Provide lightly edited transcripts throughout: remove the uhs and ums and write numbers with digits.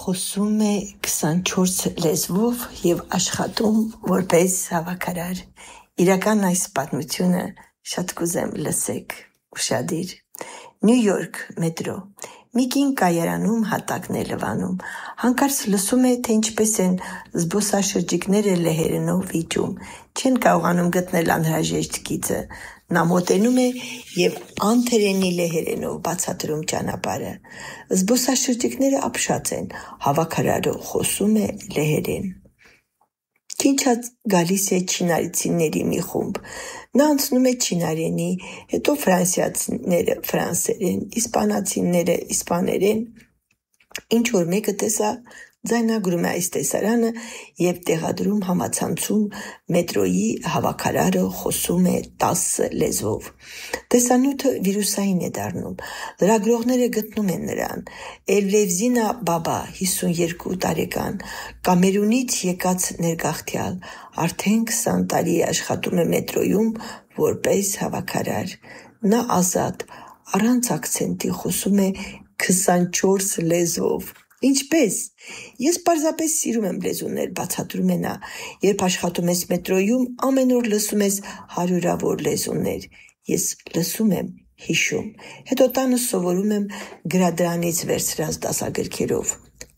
խոսում է 24 լեզվով և աշխատում որպես հավաքարար։ Իրական այս պատմությունը շատ կուզեմ լսեք, ուշադիր։ Նյու Յորք մետրո։ Մի կին կայարանում հատակն է լվանում, հանկարծ լսում է, թե ինչպես են զբոսաշրջիկները լեհերենով վիճում, չեն կարողանում գտնել անհրաժեշտ գիծը։ Նա մոտենում է և անթերենի լեհերենով բացատրում ճանապարհը։ Զբոսաշրջիկները ապշած են, հավաքարարը խոսում է լեհերեն։ Քիչ գալիս է չինարեցիների մի խումբ։ Նա անցնում է չինարենի, հետո ֆրանսիացիները ֆրանսերեն, իսպանացիները իսպաներեն։ Ինչ որ մեկը տեսա, ձայնագրում է այս տեսարանը և տեղադրում համացանցում մետրոյի հավաքարարը խոսում է 10 լեզվով։ Տեսանյութը վիրուսային է դառնում։ Լրագրողները գտնում են նրան։ Էլևզինա Բաբա, 52 տարեկան, Կամերունից եկած ներգաղթյալ, արդեն 20 տարի աշխատում է մետրոյում որպես հավաքարար։ Նա ազատ, առանց ակցենտի խոսում է 24 լեզվով։ Ինչպես։ Ես պարզապես սիրում եմ լեզուներ, բացատրում է նա։ Երբ աշխատում ես մետրոյում, ամեն օր լսում ես հարյուրավոր լեզուներ։ Ես լսում եմ, հիշում։ Հետո տանը սովորում եմ գրադարանից վերցրած դասագրքերով։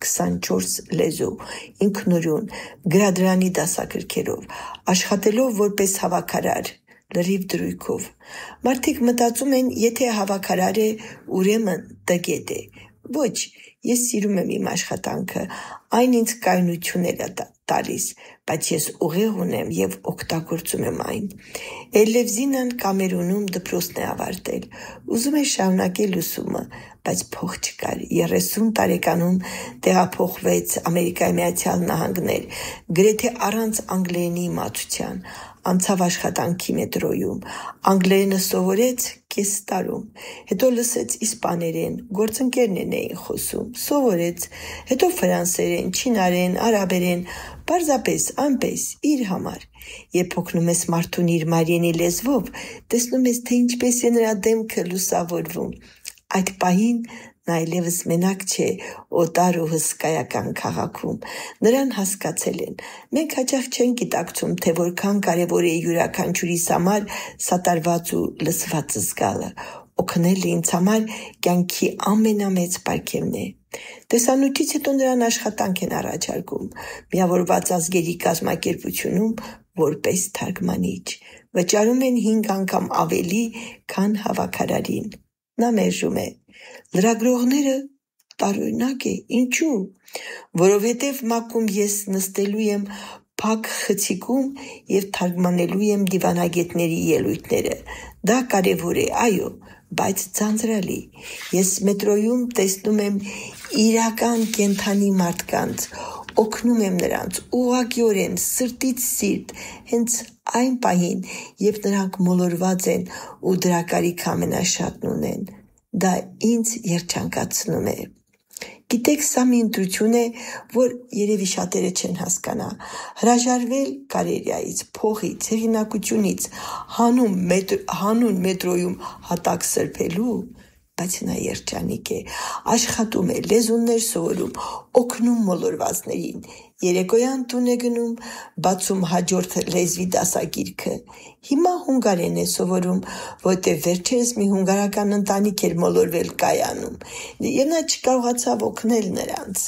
24 լեզու, ինքնուրույն, գրադարանի դասագրքերով, աշխատելով որպես հավաքարար, լրիվ դրույքով։ Մարդիկ մտածում են, եթե հավաքարար է, ուրեմն տգետ է։ Ոչ, ես սիրում եմ իմ աշխատանքը, այն ինձ կայունություն է տալիս, բայց ես ուղեղ ունեմ և օգտագործում եմ այն։ Էլևզինան Կամերունում դպրոցն է ավարտել, ուզում է շարունակել ուսումը, բայց փող չկար։ 30 տարեկանում տեղափոխվեց Ամերիկայի Միացյալ Նահանգներ, գրեթե առանց անգլերենի իմացության, անցավ աշխատանքի մետրոյում, անգլերենը սովորեց կես տարում, հետո լսեց իսպաներեն, գործընկերներն էին խոսում, սովորեց, հետո ֆրանսերեն, չինարեն, արաբերեն, պարզապես այնպես իր համար։ Երբ օգնում ես մարդուն իր մարիենի լեզվով, տեսնում ես, թե ինչպես է նրա դեմքը լուսավորվում։ Այդ պահին նա այլևս մենակ չէ օտար ու հսկայական քաղաքում։ Նրան հասկացել են։ Մենք հաճախ չենք գիտակցում, թե որքան կարևոր է յուրաքանչյուրիս համար սատարված ու լսված զգալը։ Օգնելը ինձ համար կյանքի ամենամեծ պարգևն է։ Տեսանյութից հետո նրան աշխատանք են առաջարկում Միավորված ազգերի կազմակերպությունում որպես թարգմանիչ։ Վճարում են 5 անգամ ավելի, քան հավաքարարին։ Նա մերժում է։ Լրագրողները տարօրինակ է, ինչու՞։ Որովհետև մակում ես նստելու եմ փակ խցիկում և թարգմանելու եմ դիվանագետների ելույթները։ Դա կարևոր է, այո, բայց ձանձրալի։ Ես մետրոյում տեսնում եմ իրական կենդանի մարդկանց, օգնում եմ նրանց ուղղակիորեն, սրտից սիրտ, հենց այն պահին, երբ նրանք մոլորված են ու դրա կարիքը ամենաշատն ունեն։ Դա ինձ երջանկացնում է։ Գիտեք, սա մի ընտրություն է, որ երևի շատերը չեն հասկանա։ Հրաժարվել կարիերայից, փողից, հեղինակությունից, հանուն մետրոյում հատակ սրբելու, բայց նա երջանիկ է, աշխատում է, լեզուներ սովորում, օգնում մոլորվածներին, երեկոյան տուն է գնում, բացում հաջորդ լեզվի դասագիրքը։ Հիմա հունգարեն է սովորում, որտեղ վերջերս մի հունգարական ընտանիք էր մոլորվել կայանում, և նա չկարողացավ օգնել նրանց։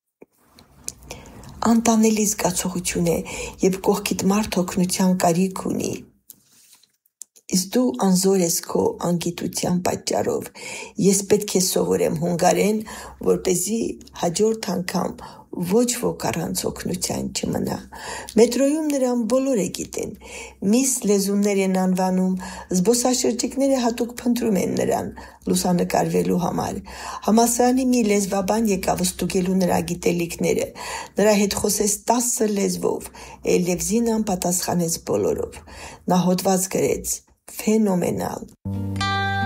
Անտանելի զգացողություն է, երբ կողքիդ մարդ օգնության կարիք ունի, իսկ դու անզոր ես քո անգիտության պատճառով։ Ես պետք է սովորեմ հունգարեն, որպեսզի հաջորդ անգամ ոչ ոք առանց օգնության չմնա։ Մետրոյում նրան բոլորը գիտեն։ Միս լեզուներ են անվանում, զբոսաշրջիկները հատուկ փնտրում են նրան լուսանկարվելու համար։ Համալսարանի մի լեզվաբան եկավ ստուգելու նրա գիտելիքները։ Նրա հետ խոսեց 10 լեզվով, Էլևզինան պատասխանեց բոլորով։ Նա հոդված գրեց. Ֆենոմենալ։